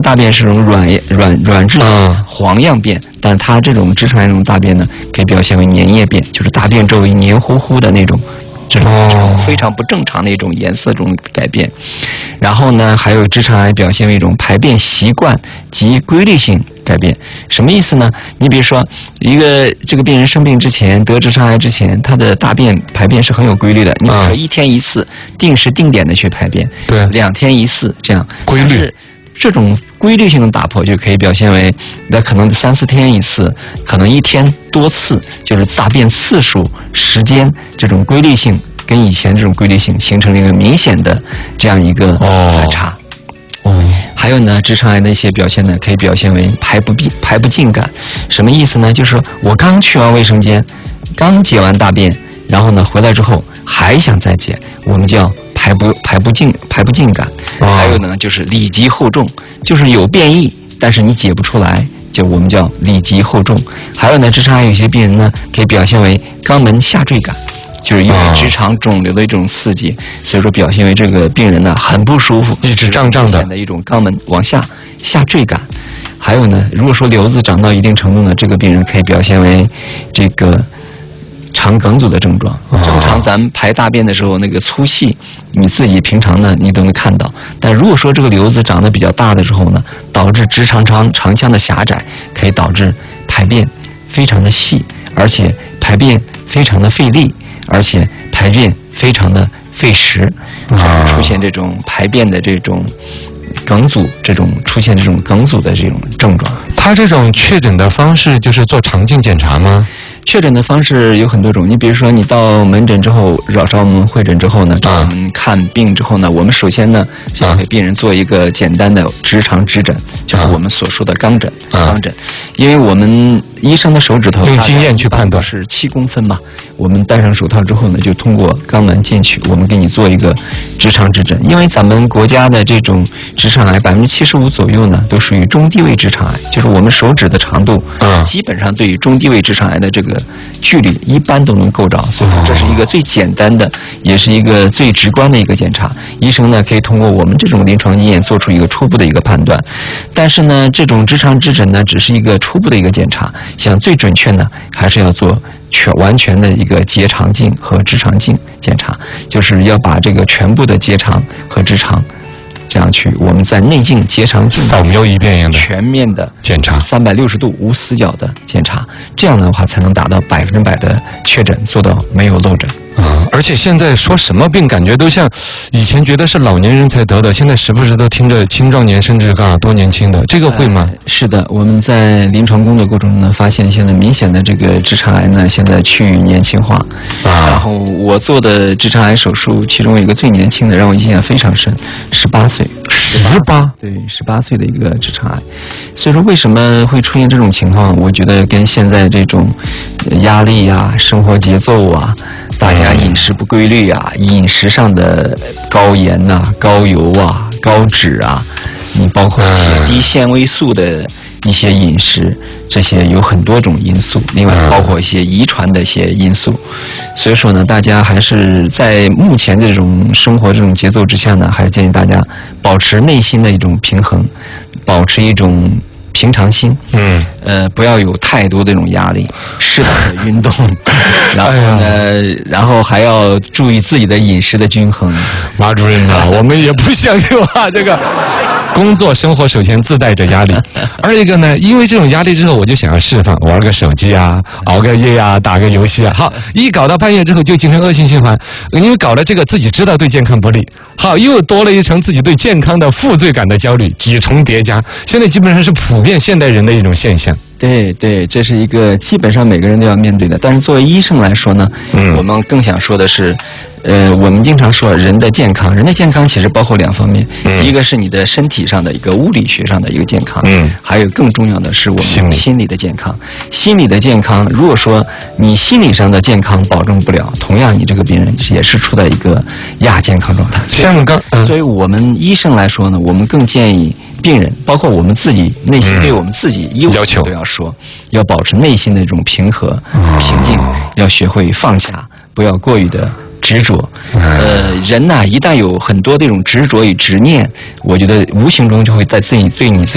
大便是这种软质黄样便，但它这种直肠癌这种大便呢，可以表现为粘液便，就是大便周围黏糊糊的那种。这种非常不正常的一种颜色这种改变，然后呢，还有直肠癌表现为一种排便习惯及规律性改变。什么意思呢？你比如说，这个病人生病之前得直肠癌之前，他的大便排便是很有规律的。你比如说1天1次，定时定点的去排便， 对 ，2天1次这样规律。 这种规律性的打破就可以表现为，那可能3、4天1次，可能1天多次，就是大便次数、时间这种规律性跟以前这种规律性形成了一个明显的这样一个反差。还有呢，直肠癌的一些表现呢，可以表现为排不尽感。什么意思呢？就是说我刚去完卫生间，刚解完大便，然后呢回来之后还想再解，我们叫排不尽感。还有呢，就是里急后重，就是有便意，但是你解不出来，就我们叫里急后重。还有呢，直肠癌有些病人呢，可以表现为肛门下坠感，就是因为直肠肿瘤的一种刺激，所以说表现为这个病人呢很不舒服， 一直胀的一种肛门往下坠感。还有呢，如果说瘤子长到一定程度呢，这个病人可以表现为这个肠梗阻的症状。正常咱们排大便的时候，那个粗细你自己平常呢你都能看到，但如果说这个瘤子长得比较大的时候呢，导致直肠腔的狭窄，可以导致排便非常的细，而且排便非常的费力，而且排便非常的费时，出现这种排便的这种梗阻，出现这种梗阻的这种症状。 他这种确诊的方式就是做肠镜检查吗？ 确诊的方式有很多种，你比如说你到门诊之后，找我们会诊之后呢，找我们看病之后呢，我们首先呢是要给病人做一个简单的直肠指诊，就是我们所说的肛诊。因为我们医生的手指头用经验去判断是7公分嘛，我们戴上手套之后呢，就通过肛门进去，我们给你做一个直肠指诊。因为咱们国家的这种直肠癌75%左右呢，都属于中低位直肠癌，就是我们手指的长度，基本上对于中低位直肠癌的这个距离一般都能够着，所以说这是一个最简单的，也是一个最直观的一个检查。医生呢可以通过我们这种临床经验做出一个初步的一个判断，但是呢，这种直肠指诊呢只是一个初步的一个检查，想最准确呢还是要做完全的一个结肠镜和直肠镜检查，就是要把这个全部的结肠和直肠这样去，我们在内镜结肠镜扫描一遍样的全面的检查 ，360度无死角的检查，这样的话才能达到100%的确诊，做到没有漏诊。 而且现在说什么病，感觉都像以前觉得是老年人才得的，现在时不时都听着青壮年甚至多年轻的，这个会吗？ 是的，我们在临床工作过程中呢，发现现在明显的这个直肠癌呢，现在趋于年轻化。然后我做的直肠癌手术，其中有一个最年轻的，让我印象非常深，18岁。 18？ 对，18岁的一个直肠癌。所以说为什么会出现这种情况？我觉得跟现在这种压力啊、生活节奏啊、大家饮食不规律啊、饮食上的高盐呐、高油啊、高脂啊，你包括一些低纤维素的一些饮食，这些有很多种因素，另外包括一些遗传的一些因素。所以说呢，大家还是在目前的这种生活这种节奏之下呢，还是建议大家保持内心的一种平衡，保持一种平常心，不要有太多的这种压力，适当的运动，然后呢，然后还要注意自己的饮食的均衡。 马主任啊，我们也不想有这个。工作生活首先自带着压力，而一个呢，因为这种压力之后，我就想要释放，玩个手机啊，熬个夜啊，打个游戏啊，好，一搞到半夜之后就形成恶性循环，因为搞了这个自己知道对健康不利，好，又多了一层自己对健康的负罪感的焦虑，几重叠加，现在基本上是普遍现代人的一种现象。 对对，这是一个基本上每个人都要面对的。但是作为医生来说呢，我们更想说的是，我们经常说人的健康，人的健康其实包括2方面，一个是你的身体上的一个物理学上的一个健康，还有更重要的是我们心理的健康。心理的健康，如果说你心理上的健康保证不了，同样你这个病人也是处在一个亚健康状态。所以我们医生来说呢，我们更建议病人，包括我们自己内心对我们自己要求都要说，要保持内心的这种平和、平静，要学会放下，不要过于的执着。人呐，一旦有很多这种执着与执念，我觉得无形中就会在对你自己